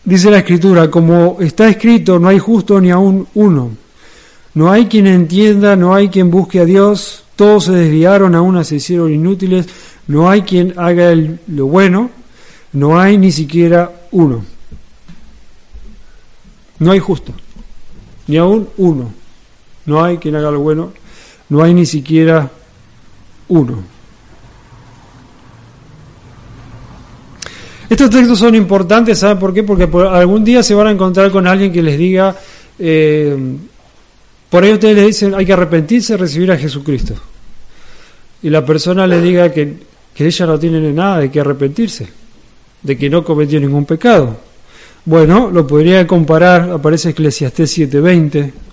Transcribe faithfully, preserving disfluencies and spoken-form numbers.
Dice la Escritura, como está escrito, no hay justo ni aún uno. No hay quien entienda, no hay quien busque a Dios. Todos se desviaron, aún se hicieron inútiles. No hay quien haga el, lo bueno. No hay ni siquiera uno. No hay justo, ni aún uno. No hay quien haga lo bueno. No hay ni siquiera uno. Estos textos son importantes, ¿saben por qué? Porque por algún día se van a encontrar con alguien que les diga, eh, por ahí ustedes le dicen, hay que arrepentirse y recibir a Jesucristo. Y la persona le diga que, que ella no tiene nada de qué arrepentirse, de que no cometió ningún pecado. Bueno, lo podría comparar, aparece Eclesiastés siete veinte,